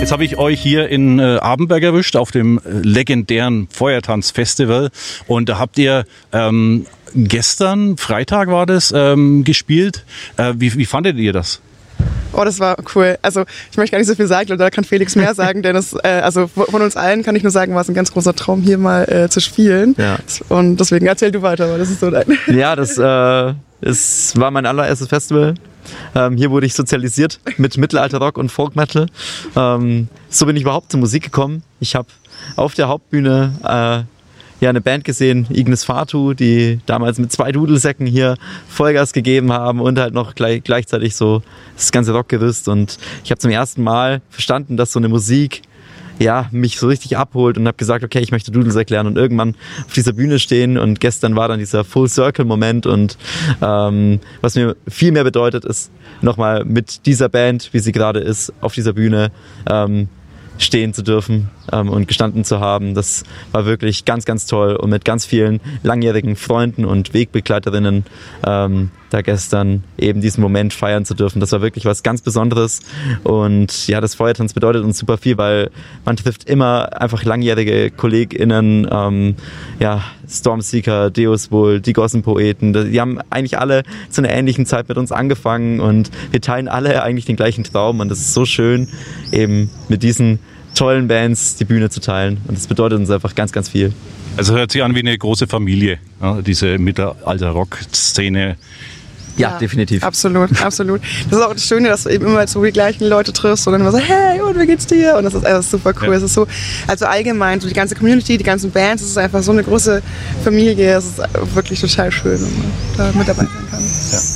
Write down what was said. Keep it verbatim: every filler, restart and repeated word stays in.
Jetzt habe ich euch hier in äh, Abenberg erwischt auf dem äh, legendären Feuertanz-Festival und da habt ihr ähm, gestern, Freitag war das, ähm, gespielt. Äh, wie, wie fandet ihr das? Oh, das war cool. Also ich möchte gar nicht so viel sagen, ich glaube, da kann Felix mehr sagen, denn es, äh, also von uns allen kann ich nur sagen, war es ein ganz großer Traum, hier mal äh, zu spielen. Ja. Und deswegen erzähl du weiter, weil das ist so dein. Ja, das, äh, das war mein allererstes Festival. Ähm, hier wurde ich sozialisiert mit Mittelalter-Rock und Folk-Metal. Ähm, so bin ich überhaupt zur Musik gekommen. Ich habe auf der Hauptbühne äh, ja, eine Band gesehen, Ignis Fatu, die damals mit zwei Dudelsäcken hier Vollgas gegeben haben und halt noch gleich, gleichzeitig so das ganze Rockgerüst. Und ich habe zum ersten Mal verstanden, dass so eine Musik ja, mich so richtig abholt und habe gesagt, okay, ich möchte Dudelsack lernen und irgendwann auf dieser Bühne stehen. Und gestern war dann dieser Full-Circle-Moment und ähm, was mir viel mehr bedeutet, ist nochmal mit dieser Band, wie sie gerade ist, auf dieser Bühne ähm, stehen zu dürfen ähm, und gestanden zu haben. Das war wirklich ganz, ganz toll und mit ganz vielen langjährigen Freunden und Wegbegleiterinnen ähm, da gestern eben diesen Moment feiern zu dürfen. Das war wirklich was ganz Besonderes und ja, das Feuertanz bedeutet uns super viel, weil man trifft immer einfach langjährige KollegInnen, ähm, ja, Stormseeker, Deuswohl, die Gossenpoeten, die haben eigentlich alle zu einer ähnlichen Zeit mit uns angefangen und wir teilen alle eigentlich den gleichen Traum und das ist so schön, eben mit diesen tollen Bands die Bühne zu teilen und das bedeutet uns einfach ganz, ganz viel. Also hört sich an wie eine große Familie, ja, diese Mittelalter-Rock-Szene. Ja, ja, definitiv. Absolut, absolut. Das ist auch das Schöne, dass du eben immer so die gleichen Leute triffst und dann immer so, hey, und wie geht's dir? Und das ist einfach super cool. Es ist so, also allgemein, so die ganze Community, die ganzen Bands, es ist einfach so eine große Familie. Es ist wirklich total schön, wenn man da mit dabei sein kann. Ja.